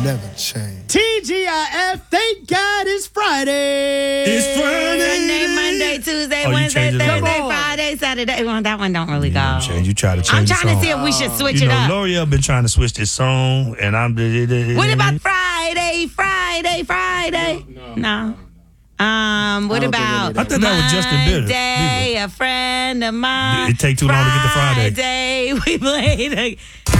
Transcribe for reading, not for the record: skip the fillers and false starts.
Never change. TGIF, thank God it's Friday. It's Friday. Sunday, Monday, Tuesday, Oh, you Wednesday, changed it up. Thursday, Come on. Friday, Saturday. Well, that one don't really go. You try to change I'm the trying to song. see if we should switch You it know, up. L'Oreal been trying to switch this song, and I'm. What about Friday? No. What about I thought that was Justin Bieber. Monday, a friend of mine. It take too long to get to Friday. Friday, we played.